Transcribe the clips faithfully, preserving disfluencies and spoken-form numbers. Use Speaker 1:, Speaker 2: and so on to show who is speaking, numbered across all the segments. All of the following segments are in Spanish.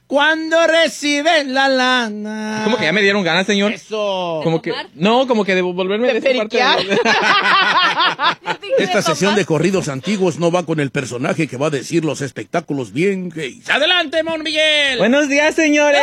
Speaker 1: cuando reciben la lana.
Speaker 2: Como que ya me dieron ganas, señor.
Speaker 1: Eso.
Speaker 2: Como que, no, como que de volverme de,
Speaker 3: ¿De
Speaker 2: esa parte de...
Speaker 4: Esta sesión de corridos antiguos no va con el personaje que va a decir los espectáculos bien gays.
Speaker 1: Adelante, Mon Miguel.
Speaker 2: Buenos días, señores.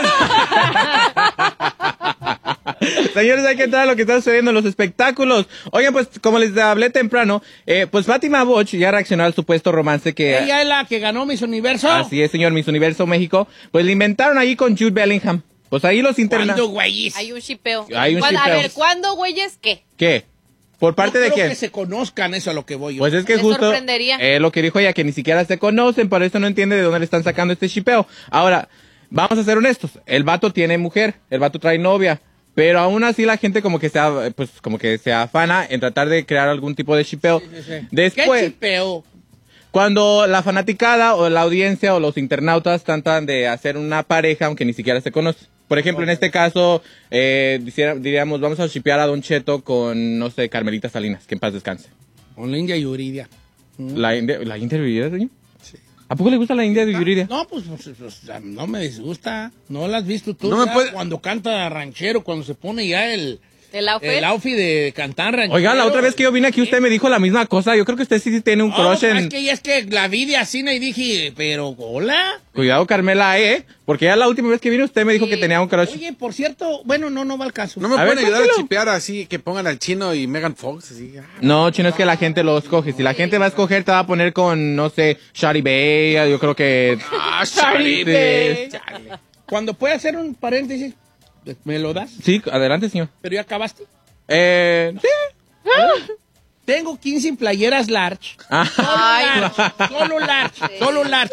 Speaker 2: Señores, hay que entrar a lo que está sucediendo en los espectáculos. Oigan, pues, como les hablé temprano, eh, pues Fátima Boch ya reaccionó al supuesto romance que...
Speaker 1: Ella es la que ganó Miss Universo.
Speaker 2: Así es, señor, Miss Universo México. Pues le inventaron ahí con Jude Bellingham. Pues ahí los interna...
Speaker 1: ¿Cuándo, güeyes?
Speaker 3: Hay un shipeo.
Speaker 2: Hay un
Speaker 3: ¿Cuándo-
Speaker 2: shipeo.
Speaker 3: A ver, ¿cuándo, güeyes, qué?
Speaker 2: ¿Qué? ¿Por parte
Speaker 1: no
Speaker 2: de
Speaker 1: creo
Speaker 2: quién?
Speaker 1: que se conozcan, eso a lo que voy yo.
Speaker 2: Pues es que
Speaker 3: Me
Speaker 2: justo
Speaker 3: sorprendería.
Speaker 2: eh, lo que dijo ella, que ni siquiera se conocen, por eso no entiende de dónde le están sacando este shipeo. Ahora, vamos a ser honestos, el vato tiene mujer, el vato trae novia, pero aún así la gente como que se, ha- pues, como que se afana en tratar de crear algún tipo de shipeo.
Speaker 1: Sí, sí, sí.
Speaker 2: Después,
Speaker 1: ¿Qué chipeo?
Speaker 2: cuando la fanaticada o la audiencia o los internautas tratan de hacer una pareja aunque ni siquiera se conocen. Por ejemplo, en este caso, eh, diciera- diríamos, vamos a shipear a Don Cheto con, no sé, Carmelita Salinas, que en paz descanse.
Speaker 1: Con la India Yuridia.
Speaker 2: ¿La India, ¿la India de Yuridia, señor? Sí. ¿A poco le gusta la India de Yuridia?
Speaker 1: No, pues, pues, pues, no me disgusta. No la has visto tú.
Speaker 4: No me
Speaker 1: ya
Speaker 4: puede-
Speaker 1: Cuando canta ranchero, cuando se pone ya el,
Speaker 3: ¿El outfit?
Speaker 1: el outfit de cantar ranchero.
Speaker 2: Oiga, la otra vez que yo vine aquí usted me dijo la misma cosa. Yo creo que usted sí, sí tiene un
Speaker 1: No,
Speaker 2: crush
Speaker 1: pues,
Speaker 2: en...
Speaker 1: es que ya es que la vi de así y dije, pero, ¿hola?
Speaker 2: Cuidado, Carmela, ¿eh? Porque ya la última vez que vine usted me dijo
Speaker 3: Sí.
Speaker 2: que tenía un crush.
Speaker 1: Oye, por cierto, bueno, no, no va al caso.
Speaker 5: ¿No me
Speaker 2: A
Speaker 5: pueden
Speaker 2: ver,
Speaker 5: ayudar
Speaker 2: cuéntalo.
Speaker 5: a chipear así, que pongan al Chino y Megan Fox? Así, ah.
Speaker 2: No, chino, es que la gente lo escoge. Si la gente va a escoger, te va a poner con, no sé, Shari Bay. Yo creo que...
Speaker 5: Ah,
Speaker 2: Shari
Speaker 5: Sharibe.
Speaker 1: Cuando puede hacer un paréntesis, ¿me lo das?
Speaker 2: Sí, adelante, señor.
Speaker 1: Pero ya acabaste.
Speaker 2: Eh... Sí.
Speaker 1: Tengo quince playeras large.
Speaker 2: Ah.
Speaker 3: Ay,
Speaker 1: Large, solo large, solo large.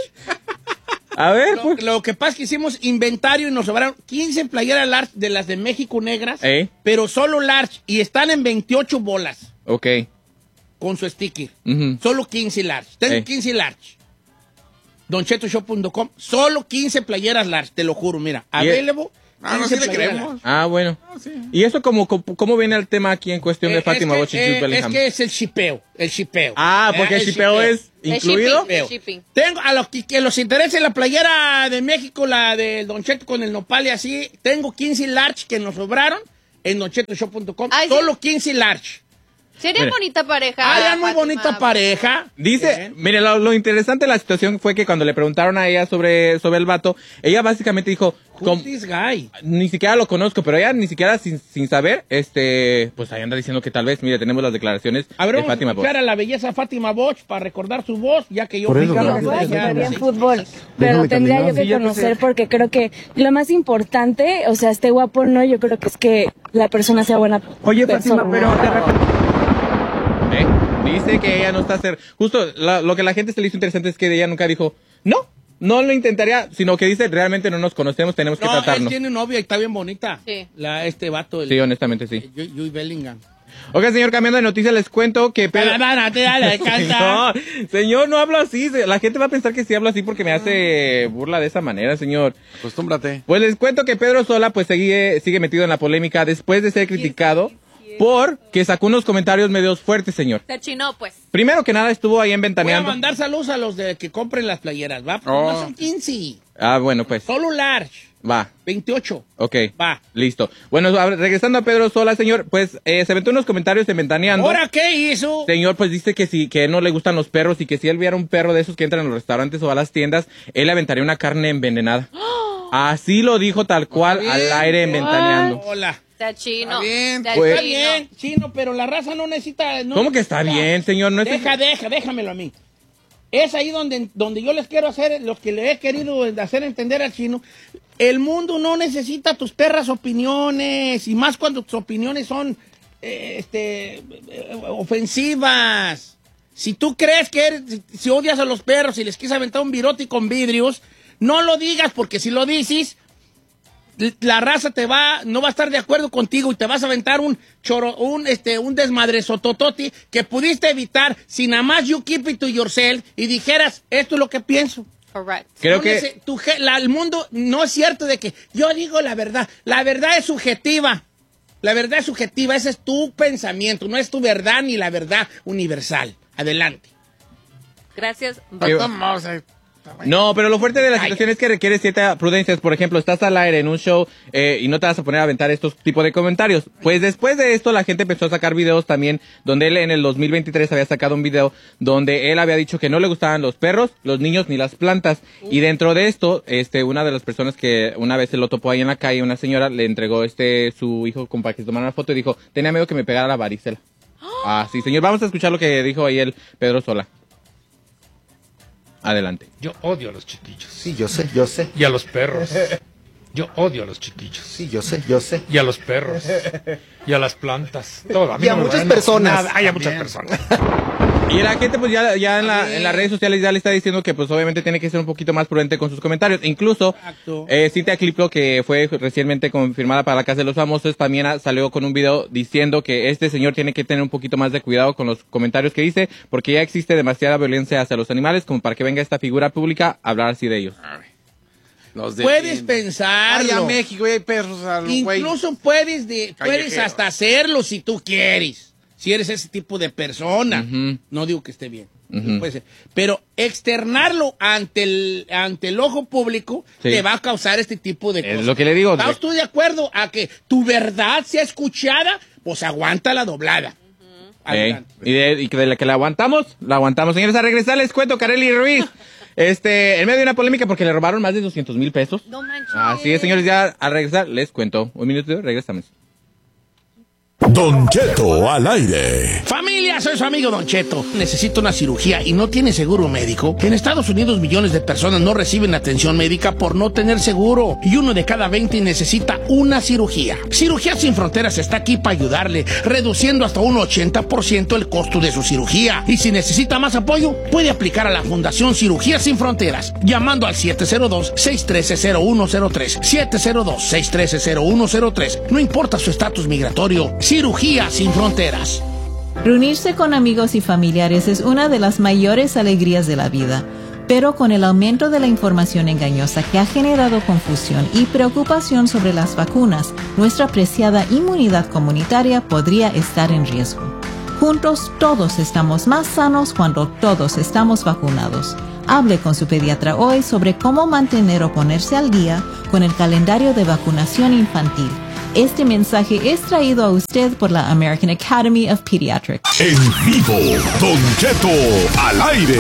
Speaker 2: A ver,
Speaker 1: Lo,
Speaker 2: pues...
Speaker 1: lo que pasa es que hicimos inventario y nos sobraron quince playeras large de las de México negras,
Speaker 2: ¿Eh?
Speaker 1: pero solo large y están en veintiocho bolas
Speaker 2: Ok.
Speaker 1: con su sticker.
Speaker 2: Ujú.
Speaker 1: Solo quince large. Tengo
Speaker 2: Eh.
Speaker 1: quince large. don cheto shop punto com. Solo quince playeras large, te lo juro, mira.
Speaker 2: Y-
Speaker 1: Available.
Speaker 5: Ah, no,
Speaker 1: quince
Speaker 5: sí le
Speaker 1: playeras
Speaker 5: creemos.
Speaker 1: large.
Speaker 2: Ah, bueno. ¿Y eso cómo, cómo, cómo viene el tema aquí en cuestión de
Speaker 1: Eh,
Speaker 2: Fátima
Speaker 1: es
Speaker 2: Boch
Speaker 1: que,
Speaker 2: y Jude
Speaker 1: eh,
Speaker 2: Bellingham?
Speaker 1: Es que es el shipeo, el shipeo.
Speaker 2: Ah, porque
Speaker 1: Eh,
Speaker 2: el shipeo es
Speaker 3: El
Speaker 2: incluido.
Speaker 3: shipping, el shipping.
Speaker 1: Tengo a los que, que los interese la playera de México, la del Don Cheto con el nopal y así. Tengo quince large que nos sobraron en don cheto shop punto com.
Speaker 3: Ay, sí.
Speaker 1: Solo quince large.
Speaker 3: Sería
Speaker 2: Mire.
Speaker 3: bonita pareja.
Speaker 1: Ah, ya muy
Speaker 3: Fátima.
Speaker 1: bonita pareja.
Speaker 2: Dice,
Speaker 1: Bien.
Speaker 2: mire, lo, lo interesante de la situación fue que cuando le preguntaron a ella sobre, sobre el vato, ella básicamente dijo,
Speaker 1: Who's
Speaker 2: com-
Speaker 1: this guy?
Speaker 2: ni siquiera lo conozco, pero ella ni siquiera sin, sin saber, este, pues ahí anda diciendo que tal vez, mire, tenemos las declaraciones
Speaker 1: A ver,
Speaker 2: de
Speaker 1: vamos
Speaker 2: Fátima
Speaker 1: a
Speaker 2: Boch.
Speaker 1: escuchar a la belleza Fátima Boch para recordar su voz, ya que yo...
Speaker 4: Por eso,
Speaker 1: fui-
Speaker 4: claro.
Speaker 6: Juega
Speaker 1: ya-
Speaker 6: súper bien
Speaker 1: sí.
Speaker 6: fútbol, pero
Speaker 4: Déjame
Speaker 6: tendría
Speaker 4: caminar.
Speaker 6: yo que
Speaker 4: Sí, ya
Speaker 6: conocer porque creo que lo más importante, o sea, esté guapo o no, yo creo que es que la persona sea buena
Speaker 7: Oye,
Speaker 6: persona.
Speaker 7: Fátima, pero de repente...
Speaker 2: ¿Eh? Dice que ella no está hacer, justo la- lo que a la gente se le hizo interesante es que ella nunca dijo, no, no lo intentaría, sino que dice, realmente no nos conocemos, tenemos que
Speaker 1: No, él
Speaker 2: tratarnos.
Speaker 1: tiene novia y está bien bonita.
Speaker 3: Sí.
Speaker 1: La, este vato, el...
Speaker 2: Sí, honestamente sí.
Speaker 1: Ju- Jude Bellingham.
Speaker 2: Oiga, señor, cambiando de noticias, les cuento que Pedro...
Speaker 1: le canta.
Speaker 2: Señor, señor, no hablo así. se- La gente va a pensar que sí hablo así porque me hace burla de esa manera, señor.
Speaker 5: Acostúmbrate.
Speaker 2: Pues les cuento que Pedro Sola pues sigue, sigue metido en la polémica después de ser criticado por que sacó unos comentarios medios fuertes, señor.
Speaker 3: Se chinó, pues.
Speaker 2: Primero que nada estuvo ahí en
Speaker 1: Voy a
Speaker 2: Ventaneando.
Speaker 1: mandar saludos a los de que compren las playeras, ¿va?
Speaker 5: Oh.
Speaker 1: No son quince.
Speaker 2: Ah, bueno, pues,
Speaker 1: Solo large.
Speaker 2: va.
Speaker 1: veintiocho.
Speaker 2: Ok,
Speaker 1: Va.
Speaker 2: listo. Bueno, a ver, regresando a Pedro Sola, señor, pues eh, se aventó unos comentarios en Ventaneando.
Speaker 1: ¿Ahora qué hizo?
Speaker 2: Señor, pues dice que si que no le gustan los perros y que si él viera un perro de esos que entran en los restaurantes o a las tiendas, él le aventaría una carne envenenada. Así lo dijo tal cual
Speaker 5: Está
Speaker 2: al
Speaker 5: bien.
Speaker 2: aire en Ventaneando.
Speaker 1: Hola.
Speaker 3: Está chino.
Speaker 5: Está bien,
Speaker 3: Está
Speaker 2: pues.
Speaker 1: Está
Speaker 3: chino.
Speaker 1: bien, chino, pero la raza no necesita... no
Speaker 2: ¿Cómo que está
Speaker 1: necesita-
Speaker 2: bien, señor? No es
Speaker 1: Deja, deja, déjamelo a mí. Es ahí donde, donde yo les quiero hacer, lo que le he querido hacer entender al chino. El mundo no necesita tus perras opiniones, y más cuando tus opiniones son eh, este, eh, ofensivas. Si tú crees que eres, si, si odias a los perros y les quieres aventar un virote con vidrios, no lo digas, porque si lo dices, la raza te va, no va a estar de acuerdo contigo y te vas a aventar un choro, un este, un desmadrezotototi que pudiste evitar si nada más you keep it to yourself y dijeras, esto es lo que pienso.
Speaker 3: Correct.
Speaker 2: Creo
Speaker 1: No
Speaker 2: que
Speaker 1: nece- tu ge- la- el mundo no es cierto de que yo digo la verdad. La verdad es subjetiva. La verdad es subjetiva. Ese es tu pensamiento. No es tu verdad ni la verdad universal. Adelante.
Speaker 3: Gracias.
Speaker 2: Qué-
Speaker 5: Vamos a-
Speaker 2: No, pero lo fuerte de la situación es que requiere cierta prudencia. Por ejemplo, estás al aire en un show eh, y no te vas a poner a aventar estos tipos de comentarios. Pues después de esto, la gente empezó a sacar videos también, donde él en el dos mil veintitrés había sacado un video donde él había dicho que no le gustaban los perros, los niños ni las plantas. Y dentro de esto, este, una de las personas que una vez se lo topó ahí en la calle, una señora, le entregó este su hijo como para que se tomara una foto y dijo, tenía miedo que me pegara la varicela. Ah, sí, señor. Vamos a escuchar lo que dijo ahí el Pedro Sola. Adelante.
Speaker 7: Yo odio a los chiquillos.
Speaker 8: Sí, yo sé, yo sé.
Speaker 7: Y a los perros. Yo odio a los chiquillos.
Speaker 8: Sí, yo sé, yo sé.
Speaker 7: Y a los perros. Y a las plantas. Todo. A mí
Speaker 8: Y a
Speaker 7: no me
Speaker 8: muchas
Speaker 7: vale
Speaker 8: personas.
Speaker 7: nada. Hay a muchas personas.
Speaker 2: Y la gente pues ya, ya en, la, en las redes sociales ya le está diciendo que pues obviamente tiene que ser un poquito más prudente con sus comentarios. Incluso eh, Cintia Cliplo, que fue recientemente confirmada para la Casa de los Famosos, también a- salió con un video diciendo que este señor tiene que tener un poquito más de cuidado con los comentarios que dice, porque ya existe demasiada violencia hacia los animales como para que venga esta figura pública a hablar así de ellos.
Speaker 5: Los
Speaker 1: Puedes
Speaker 5: Ay,
Speaker 1: pensarlo.
Speaker 5: a México y hay perros. al güey.
Speaker 1: Incluso puedes, de, puedes
Speaker 5: Callejero.
Speaker 1: hasta hacerlo si tú quieres. Si eres ese tipo de persona.
Speaker 2: Ujú.
Speaker 1: No digo que esté bien.
Speaker 2: Ujú.
Speaker 1: Puede ser. Pero externarlo ante el, ante el ojo público
Speaker 2: Sí.
Speaker 1: te va a causar este tipo de
Speaker 2: Es
Speaker 1: cosas.
Speaker 2: lo que le digo.
Speaker 1: ¿Estás tú de acuerdo a que tu verdad sea escuchada? Pues aguanta la doblada.
Speaker 2: Ey,
Speaker 1: Adelante.
Speaker 2: y, de, y que de la que la aguantamos, la aguantamos. Señores, a regresar les cuento, Kareli Ruiz, este, en medio de una polémica porque le robaron más de doscientos mil pesos.
Speaker 3: No manches.
Speaker 2: Así es, señores, ya al regresar les cuento. Un minuto, regresamos.
Speaker 9: Don Cheto al aire.
Speaker 1: Familia, soy su amigo Don Cheto. Necesito una cirugía y no tiene seguro médico. En Estados Unidos millones de personas no reciben atención médica por no tener seguro. Y uno de cada veinte necesita una cirugía. Cirugía Sin Fronteras está aquí para ayudarle, reduciendo hasta un ochenta por ciento el costo de su cirugía. Y si necesita más apoyo, puede aplicar a la Fundación Cirugía Sin Fronteras, llamando al siete cero dos, seis uno tres, cero uno cero tres. siete cero dos, seis uno tres, cero uno cero tres. No importa su estatus migratorio. Cirugía Sin Fronteras.
Speaker 10: Reunirse con amigos y familiares es una de las mayores alegrías de la vida, pero con el aumento de la información engañosa que ha generado confusión y preocupación sobre las vacunas, nuestra preciada inmunidad comunitaria podría estar en riesgo. Juntos todos estamos más sanos cuando todos estamos vacunados. Hable con su pediatra hoy sobre cómo mantener o ponerse al día con el calendario de vacunación infantil. Este mensaje es traído a usted por la American Academy of Pediatrics.
Speaker 9: En vivo, Don Cheto al aire.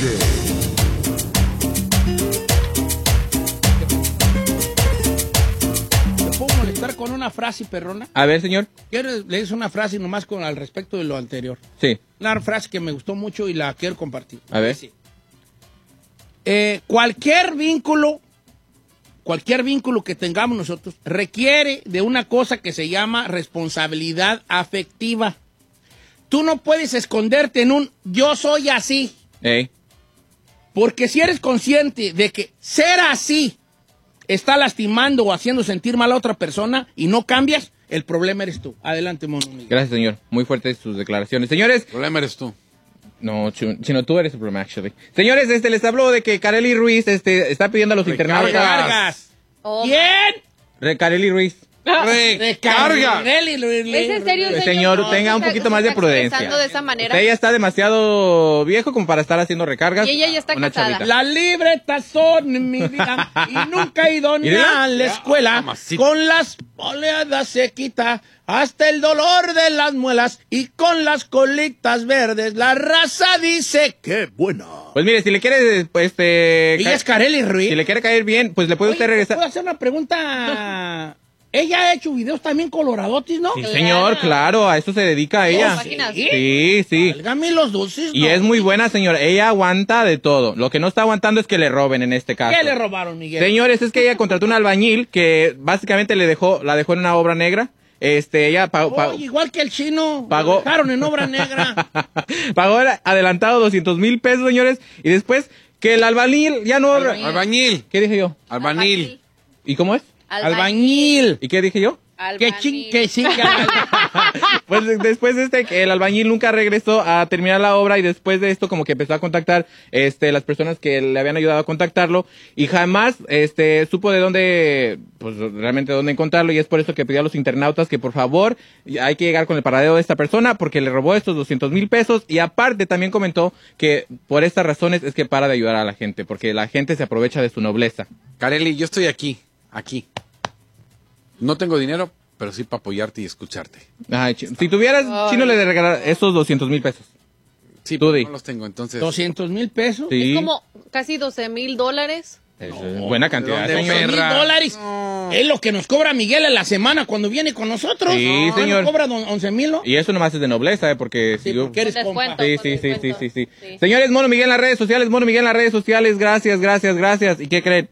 Speaker 1: ¿Te puedo molestar con una frase perrona?
Speaker 2: A ver, señor.
Speaker 1: Quiero leerles una frase nomás con al respecto de lo anterior.
Speaker 2: Sí.
Speaker 1: Una frase que me gustó mucho y la quiero compartir.
Speaker 2: A ver.
Speaker 1: Dice, eh, cualquier vínculo, cualquier vínculo que tengamos nosotros requiere de una cosa que se llama responsabilidad afectiva. Tú no puedes esconderte en un yo soy así.
Speaker 2: Ey.
Speaker 1: Porque si eres consciente de que ser así está lastimando o haciendo sentir mal a otra persona y no cambias, el problema eres tú. Adelante, mono.
Speaker 2: Gracias, señor. Muy fuertes sus declaraciones. Señores.
Speaker 5: El problema eres tú.
Speaker 2: No, Chino, tú eres el problema, actually. Señores, este, les hablo de que Kareli Ruiz, este, está pidiendo a los internados.
Speaker 1: Recargas.
Speaker 3: Oh,
Speaker 1: ¿Quién?
Speaker 2: Re- Kareli Ruiz.
Speaker 5: ¡Recarga!
Speaker 3: ¿Es en serio,
Speaker 2: Señor,
Speaker 3: señor?
Speaker 2: tenga un
Speaker 3: Se está-
Speaker 2: poquito
Speaker 3: se
Speaker 2: más de
Speaker 3: está
Speaker 2: prudencia.
Speaker 3: expresando de esa manera.
Speaker 2: Usted ya está demasiado viejo como para estar haciendo recargas.
Speaker 3: Y ella ya está
Speaker 2: Una
Speaker 3: casada.
Speaker 2: chavita.
Speaker 1: Las libretas son en mi vida y nunca he ido ni
Speaker 2: Mírela.
Speaker 1: a la escuela.
Speaker 5: Mamacita.
Speaker 1: Con las oleadas se quita hasta el dolor de las muelas y con las colitas verdes la raza dice que buena.
Speaker 2: Pues mire, si le quiere, pues, este...
Speaker 1: Ella
Speaker 2: ca-
Speaker 1: es Kareli Ruiz.
Speaker 2: Si le quiere caer bien, pues le puede
Speaker 1: Oye,
Speaker 2: usted regresar.
Speaker 1: ¿puedo hacer una pregunta? Ella ha hecho videos también coloradotis, ¿no?
Speaker 2: Sí, señor, claro, a eso se dedica a ella.
Speaker 3: páginas.
Speaker 2: Sí, sí.
Speaker 1: Válgame los dulces.
Speaker 2: Y
Speaker 1: ¿no?
Speaker 2: es muy buena, señor. Ella aguanta de todo. Lo que no está aguantando es que le roben en este caso.
Speaker 1: ¿Qué le robaron, Miguel?
Speaker 2: Señores, es que ella contrató un albañil que básicamente le dejó, la dejó en una obra negra. Este, ella pagó, pagó,
Speaker 1: Oye, igual que el chino.
Speaker 2: Pagó.
Speaker 1: Lo dejaron en obra negra.
Speaker 2: pagó adelantado doscientos mil pesos, señores. Y después que el albañil ya no...
Speaker 3: Albañil.
Speaker 5: Albañil.
Speaker 2: ¿Qué dije yo?
Speaker 5: Albanil.
Speaker 2: ¿Y cómo es?
Speaker 1: Albañil.
Speaker 2: ¿Y qué dije yo?
Speaker 1: Que, ching, que siga.
Speaker 2: Pues después de este, el albañil nunca regresó a terminar la obra y después de esto como que empezó a contactar este las personas que le habían ayudado a contactarlo y jamás este supo de dónde, pues realmente dónde encontrarlo y es por eso que pidió a los internautas que por favor hay que llegar con el paradero de esta persona porque le robó estos doscientos mil pesos y aparte también comentó que por estas razones es que para de ayudar a la gente porque la gente se aprovecha de su nobleza.
Speaker 5: Carelli, yo estoy aquí, aquí. No tengo dinero, pero sí para apoyarte y escucharte.
Speaker 2: Ay, ch- si tuvieras,
Speaker 3: Ay.
Speaker 2: Chino le de regalar esos doscientos mil pesos.
Speaker 5: Sí,
Speaker 2: Tú
Speaker 5: pero
Speaker 2: di.
Speaker 5: no los tengo, entonces...
Speaker 1: ¿doscientos mil pesos?
Speaker 2: Sí.
Speaker 3: Es como casi doce mil dólares.
Speaker 2: Es buena cantidad,
Speaker 5: ¿de dónde,
Speaker 2: señor.
Speaker 1: mil
Speaker 5: perra?
Speaker 1: dólares.
Speaker 5: No.
Speaker 1: Es lo que nos cobra Miguel a la semana cuando viene con nosotros.
Speaker 2: Sí,
Speaker 1: No,
Speaker 2: señor.
Speaker 1: Nos cobra once mil, ¿no?
Speaker 2: Y eso nomás es de nobleza, ¿eh? Porque
Speaker 1: Sí,
Speaker 2: si yo...
Speaker 1: porque eres
Speaker 3: Con
Speaker 1: compa.
Speaker 3: descuento.
Speaker 2: Sí,
Speaker 3: con
Speaker 2: sí, sí, sí,
Speaker 3: descuento.
Speaker 2: sí, sí,
Speaker 3: Sí.
Speaker 2: Señores, Mono Miguel en las redes sociales, Mono Miguel en las redes sociales, gracias, gracias, gracias. ¿Y qué creen?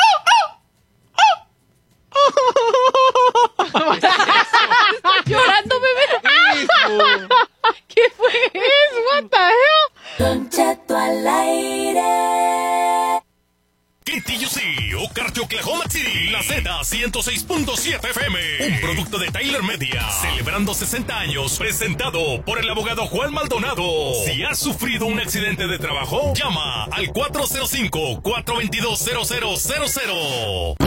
Speaker 3: ¿Estás llorando, bebé? ¿Qué fue eso? What the hell?
Speaker 11: Don Cheto al aire.
Speaker 9: Quintillo sí, Ocarte, Oklahoma City, la Z ciento seis punto siete F M, un producto de Tyler Media, celebrando sesenta años, presentado por el abogado Juan Maldonado. Si has sufrido un accidente de trabajo, llama al cuatro cero cinco, cuatro dos dos, cero cero cero cero.